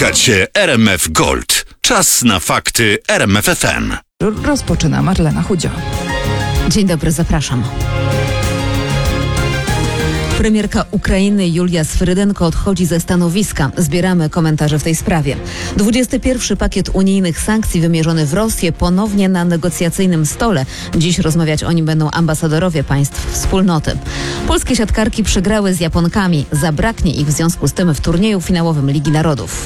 Słuchacie RMF Gold. Czas na fakty RMF FM. Rozpoczyna Marlena Chudzio. Dzień dobry, zapraszam. Premierka Ukrainy Julia Swyrydenko odchodzi ze stanowiska. Zbieramy komentarze w tej sprawie. 21. pakiet unijnych sankcji wymierzony w Rosję ponownie na negocjacyjnym stole. Dziś rozmawiać o nim będą ambasadorowie państw wspólnoty. Polskie siatkarki przegrały z Japonkami. Zabraknie ich w związku z tym w turnieju finałowym Ligi Narodów.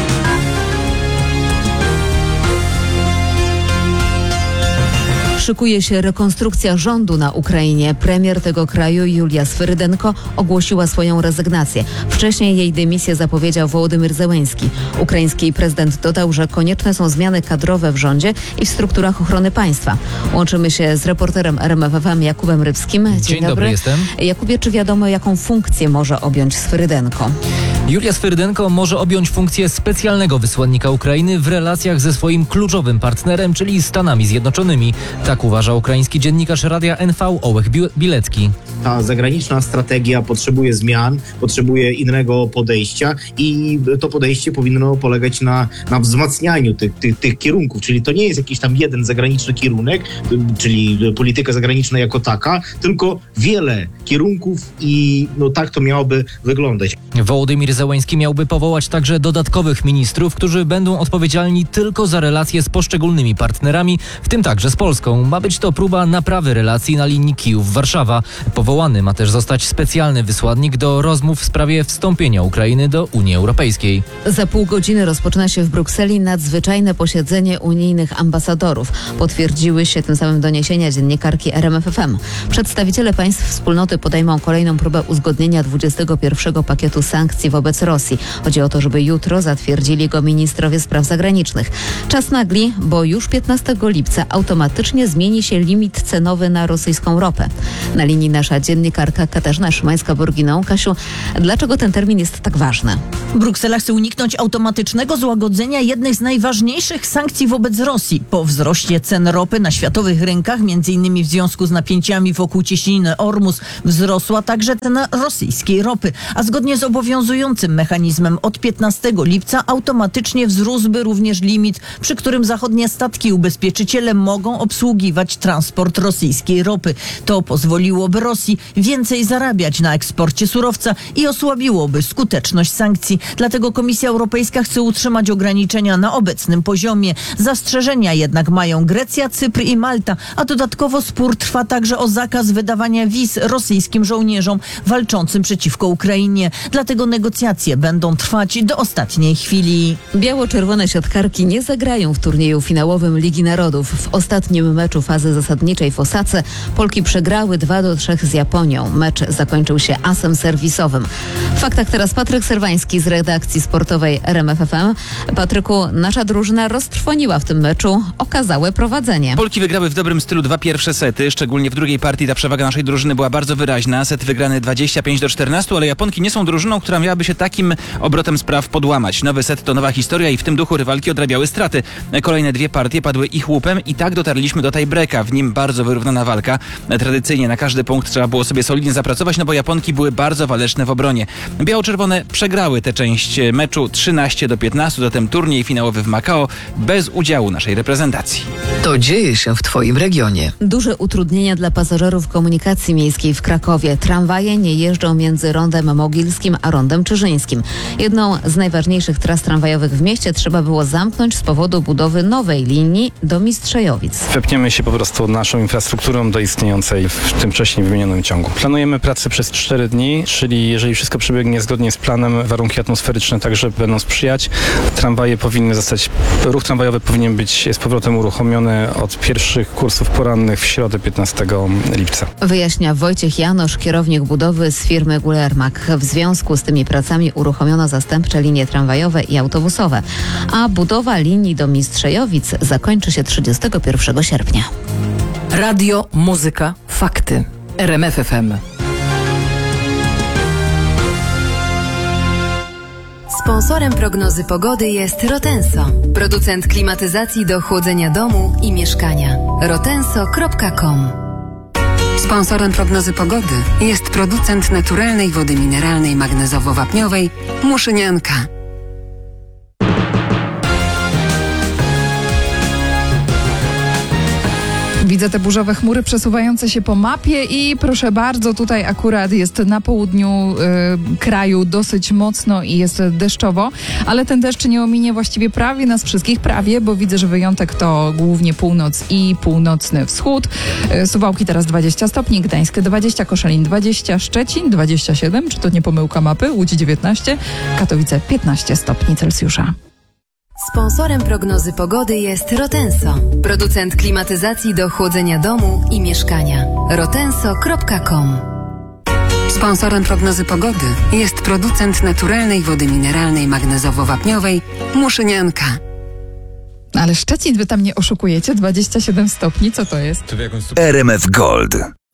Szykuje się rekonstrukcja rządu na Ukrainie. Premier tego kraju Julia Swyrydenko ogłosiła swoją rezygnację. Wcześniej jej dymisję zapowiedział Wołodymyr Zełenski. Ukraiński prezydent dodał, że konieczne są zmiany kadrowe w rządzie i w strukturach ochrony państwa. Łączymy się z reporterem RMF FM Jakubem Rybskim. Dzień dobry, jestem. Jakubie, czy wiadomo, jaką funkcję może objąć Swyrydenko? Julia Swyrydenko może objąć funkcję specjalnego wysłannika Ukrainy w relacjach ze swoim kluczowym partnerem, czyli Stanami Zjednoczonymi. Tak uważa ukraiński dziennikarz Radia NV Ołech Bilecki. Ta zagraniczna strategia potrzebuje zmian, potrzebuje innego podejścia i to podejście powinno polegać na wzmacnianiu tych kierunków. Czyli to nie jest jakiś tam jeden zagraniczny kierunek, czyli polityka zagraniczna jako taka, tylko wiele kierunków i tak to miałoby wyglądać. Wołodymyr Zełenski miałby powołać także dodatkowych ministrów, którzy będą odpowiedzialni tylko za relacje z poszczególnymi partnerami, w tym także z Polską. Ma być to próba naprawy relacji na linii Kijów-Warszawa. Powołany ma też zostać specjalny wysłannik do rozmów w sprawie wstąpienia Ukrainy do Unii Europejskiej. Za pół godziny rozpoczyna się w Brukseli nadzwyczajne posiedzenie unijnych ambasadorów. Potwierdziły się tym samym doniesienia dziennikarki RMF FM. Przedstawiciele państw wspólnoty podejmą kolejną próbę uzgodnienia 21. pakietu sankcji wobec Rosji. Chodzi o to, żeby jutro zatwierdzili go ministrowie spraw zagranicznych. Czas nagli, bo już 15 lipca automatycznie zmieni się limit cenowy na rosyjską ropę. Na linii nasza dziennikarka Katarzyna Szymańska-Borginą. Kasiu, dlaczego ten termin jest tak ważny? Bruksela chce uniknąć automatycznego złagodzenia jednej z najważniejszych sankcji wobec Rosji. Po wzroście cen ropy na światowych rynkach, m.in. w związku z napięciami wokół cieśniny Ormus, wzrosła także cena rosyjskiej ropy. A zgodnie z obowiązującym mechanizmem od 15 lipca automatycznie wzrósłby również limit, przy którym zachodnie statki ubezpieczyciele mogą obsługiwać transport rosyjskiej ropy. To pozwoliłoby Rosji więcej zarabiać na eksporcie surowca i osłabiłoby skuteczność sankcji. Dlatego Komisja Europejska chce utrzymać ograniczenia na obecnym poziomie. Zastrzeżenia jednak mają Grecja, Cypr i Malta, a dodatkowo spór trwa także o zakaz wydawania wiz rosyjskim żołnierzom walczącym przeciwko Ukrainie. Dlatego negocjacje będą trwać do ostatniej chwili. Biało-czerwone siatkarki nie zagrają w turnieju finałowym Ligi Narodów. W ostatnim meczu fazy zasadniczej w Osace Polki przegrały 2-3 z Japonią. Mecz zakończył się asem serwisowym. W faktach teraz Patryk Serwański z redakcji sportowej RMF FM. Patryku, nasza drużyna roztrwoniła w tym meczu okazałe prowadzenie. Polki wygrały w dobrym stylu 2 pierwsze sety, szczególnie w drugiej partii ta przewaga naszej drużyny była bardzo wyraźna. Set wygrany 25-14, ale Japonki nie są drużyną, która miałaby się takim obrotem spraw podłamać. Nowy set to nowa historia i w tym duchu rywalki odrabiały straty. Kolejne 2 partie padły ich łupem i tak dotarliśmy do tiebreaka. W nim bardzo wyrównana walka. Tradycyjnie na każdy punkt trzeba było sobie solidnie zapracować, bo Japonki były bardzo waleczne w obronie. Biało-czerwone przegrały tę część meczu 13-15, zatem turniej finałowy w Makao bez udziału naszej reprezentacji. To dzieje się w Twoim regionie. Duże utrudnienia dla pasażerów komunikacji miejskiej w Krakowie. Tramwaje nie jeżdżą między Rondem Mogilskim a Rondem Czyżyńskim. Jedną z najważniejszych tras tramwajowych w mieście trzeba było zamknąć z powodu budowy nowej linii do Mistrzejowic. Wepniemy się po prostu naszą infrastrukturą do istniejącej w tym wcześniej wymienionym ciągu. Planujemy pracę przez 4 dni, czyli jeżeli wszystko przebiegnie zgodnie z planem, warunki atmosferyczne także będą sprzyjać. Tramwaje powinny zostać, ruch tramwajowy powinien być z powrotem uruchomiony od pierwszych kursów porannych w środę 15 lipca. Wyjaśnia Wojciech Janosz, kierownik budowy z firmy Gulermak. W związku z tymi pracami uruchomiono zastępcze linie tramwajowe i autobusowe, a budowa linii do Mistrzejowic zakończy się 31 sierpnia. Radio, muzyka, fakty. RMF FM. Sponsorem prognozy pogody jest Rotenso, producent klimatyzacji do chłodzenia domu i mieszkania. rotenso.com. Sponsorem prognozy pogody jest producent naturalnej wody mineralnej magnezowo-wapniowej Muszynianka. Widzę te burzowe chmury przesuwające się po mapie i proszę bardzo, tutaj akurat jest na południu kraju dosyć mocno i jest deszczowo, ale ten deszcz nie ominie właściwie prawie nas wszystkich, bo widzę, że wyjątek to głównie północ i północny wschód. Suwałki teraz 20 stopni, Gdańsk 20, Koszalin 20, Szczecin 27, czy to nie pomyłka mapy, Łódź 19, Katowice 15 stopni Celsjusza. Sponsorem prognozy pogody jest Rotenso, producent klimatyzacji do chłodzenia domu i mieszkania. rotenso.com. Sponsorem prognozy pogody jest producent naturalnej wody mineralnej magnezowo-wapniowej Muszynianka. Ale Szczecin, wy tam nie oszukujecie? 27 stopni, co to jest? RMF Gold.